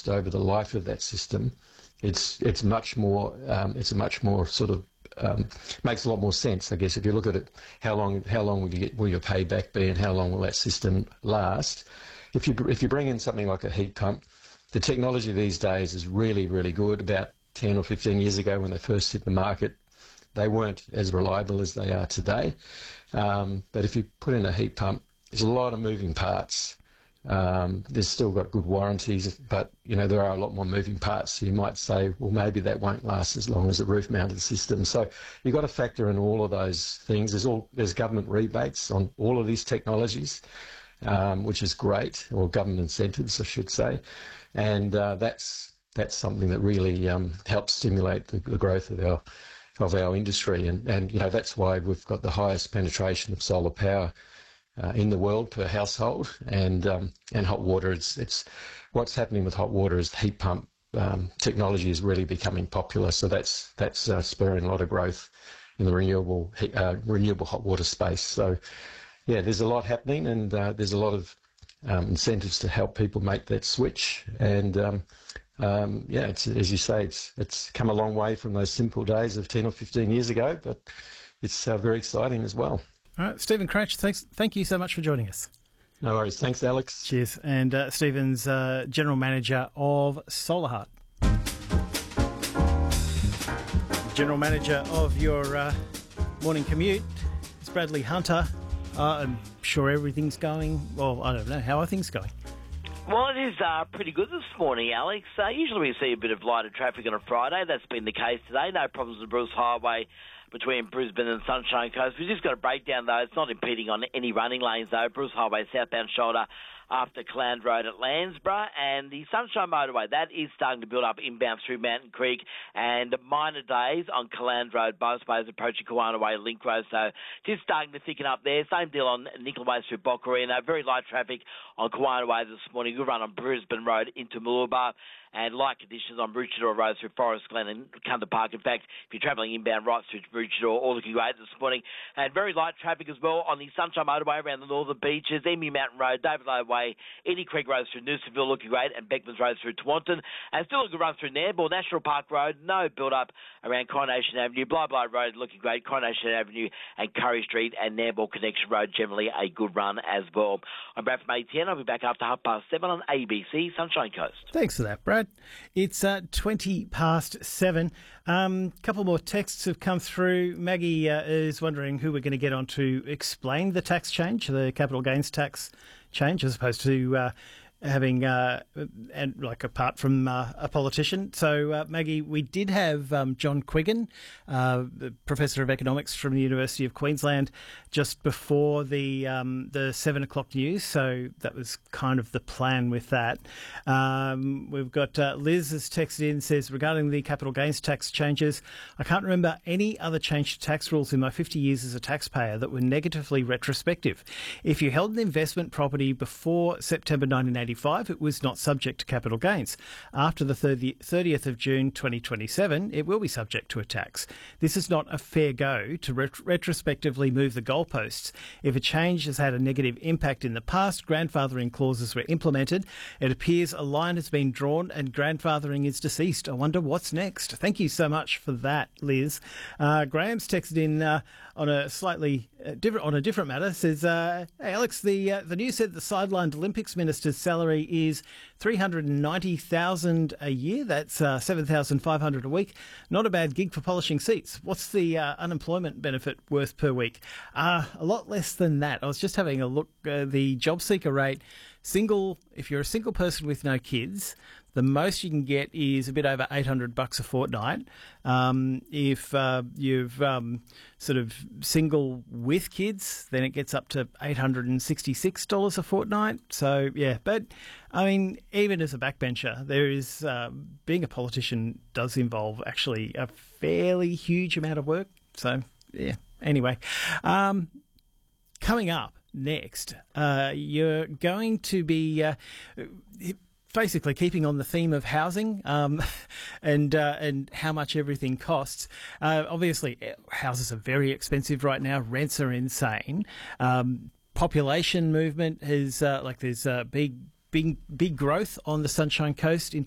cost over the life of that system, it's much more sort of makes a lot more sense, I guess, if you look at it. How long will your payback be, and how long will that system last? If you bring in something like a heat pump, the technology these days is really, really good. About 10 or 15 years ago, when they first hit the market, they weren't as reliable as they are today. But if you put in a heat pump, there's a lot of moving parts. There's still got good warranties, but there are a lot more moving parts. So you might say, well, maybe that won't last as long as the roof-mounted system. So you've got to factor in all of those things. There's government rebates on all of these technologies, which is great, or government incentives, I should say, and that's something that really helps stimulate the growth of our industry, and that's why we've got the highest penetration of solar power in the world per household, and hot water. It's what's happening with hot water is heat pump technology is really becoming popular. So that's spurring a lot of growth in the renewable hot water space. So yeah, there's a lot happening, and there's a lot of incentives to help people make that switch. And it's, as you say, it's come a long way from those simple days of 10 or 15 years ago, but it's very exciting as well. All right, Stephen Crouch, thank you so much for joining us. No worries. Thanks, Alex. Cheers. And Stephen's General Manager of Solar Hut. General Manager of your morning commute is Bradley Hunter. I'm sure everything's going, well, I don't know, how are things going? Well, it is pretty good this morning, Alex. Usually we see a bit of lighter traffic on a Friday. That's been the case today. No problems with Bruce Highway between Brisbane and Sunshine Coast. We've just got a breakdown, though. It's not impeding on any running lanes, though. Bruce Highway southbound shoulder after Caland Road at Landsborough, and the Sunshine Motorway, that is starting to build up inbound through Mountain Creek, and minor days on Caland Road, both ways approaching Kawana Way Link Road, so just starting to thicken up there. Same deal on Nickel Way through Boccarino. Very light traffic on Kawana Way this morning. Good run on Brisbane Road into Mooloolaba, and light conditions on Maroochydore Road through Forest Glen and Cunda Park. In fact, if you're travelling inbound right through Maroochydore, all looking great this morning. And very light traffic as well on the Sunshine Motorway around the northern beaches, Emu Mountain Road, David Low Way, Eddy Creek Road through Noosaville looking great, and Beckmans Road through Taunton. And still a good run through Nambour, National Park Road, no build-up around Coronation Avenue, Bly Road looking great, Coronation Avenue and Curry Street and Nambour Connection Road, generally a good run as well. I'm Brad from ATN. I'll be back after 7:30 on ABC Sunshine Coast. Thanks for that, Brad. It's 7:20. Couple more texts have come through. Maggie is wondering who we're going to get on to explain the tax change, the capital gains tax change, as opposed to having, and like apart from a politician. So, Maggie, we did have John Quiggin, the Professor of Economics from the University of Queensland, just before the 7 o'clock news. So that was kind of the plan with that. We've got Liz has texted in, says, regarding the capital gains tax changes, I can't remember any other change to tax rules in my 50 years as a taxpayer that were negatively retrospective. If you held an investment property before September 1985, it was not subject to capital gains. After the 30th of June 2027, it will be subject to a tax. This is not a fair go to retrospectively move the goalposts. If a change has had a negative impact in the past, grandfathering clauses were implemented. It appears a line has been drawn and grandfathering is deceased. I wonder what's next. Thank you so much for that, Liz. Graham's texted in on a slightly different matter. Says, "Hey Alex, the news said the sidelined Olympics minister's salary is $390,000 a year. That's $7,500 a week. Not a bad gig for polishing seats. What's the unemployment benefit worth per week? A lot less than that. I was just having a look. The job seeker rate, if you're a single person with no kids, the most you can get is a bit over $800 a fortnight. If you've sort of single with kids, then it gets up to $866 a fortnight. So, yeah, but I mean, even as a backbencher, there is being a politician does involve actually a fairly huge amount of work. So, yeah, anyway. Coming up next, you're going to be basically keeping on the theme of housing and how much everything costs. Obviously, houses are very expensive right now. Rents are insane. Population movement is there's big growth on the Sunshine Coast in